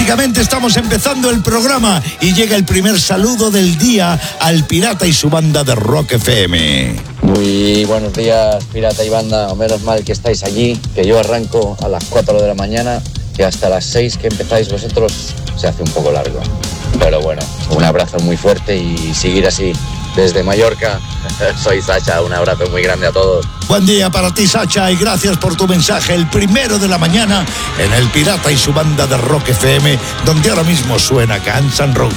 Prácticamente estamos empezando el programa y llega el primer saludo del día al Pirata y su banda de Rock FM. Muy buenos días, Pirata y banda. Menos mal que estáis allí, que yo arranco a las 4 de la mañana y hasta las 6 que empezáis vosotros se hace un poco largo. Pero bueno, un abrazo muy fuerte y seguir así. Desde Mallorca, soy Sacha, un abrazo muy grande a todos. Buen día para ti, Sacha, y gracias por tu mensaje, el primero de la mañana en el Pirata y su banda de Rock FM, donde ahora mismo suena Guns N' Roses.